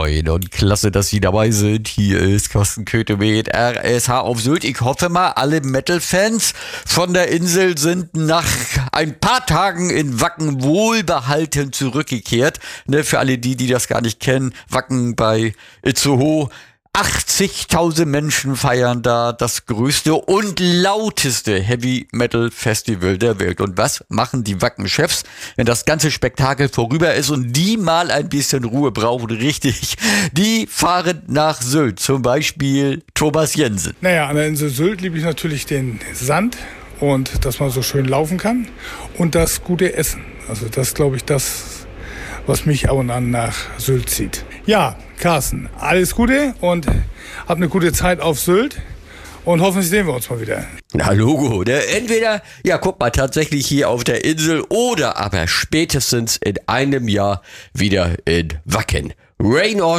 Moin und klasse, dass Sie dabei sind. Hier ist Carsten Köthe mit RSH auf Sylt. Ich hoffe mal, alle Metal-Fans von der Insel sind nach ein paar Tagen in Wacken wohlbehalten zurückgekehrt. Ne, für alle die das gar nicht kennen, Wacken bei Itzehoe. 80.000 Menschen feiern da das größte und lauteste Heavy-Metal-Festival der Welt. Und was machen die Wacken-Chefs, wenn das ganze Spektakel vorüber ist und die mal ein bisschen Ruhe brauchen? Richtig, die fahren nach Sylt. Zum Beispiel Thomas Jensen. Naja, an der Insel Sylt liebe ich natürlich den Sand und dass man so schön laufen kann und das gute Essen. Also das glaube ich, was mich ab und an nach Sylt zieht. Ja, Carsten, alles Gute und hab eine gute Zeit auf Sylt und hoffentlich sehen wir uns mal wieder. Na Logo, ne? Entweder, ja guck mal, tatsächlich hier auf der Insel oder aber spätestens in einem Jahr wieder in Wacken. Rain or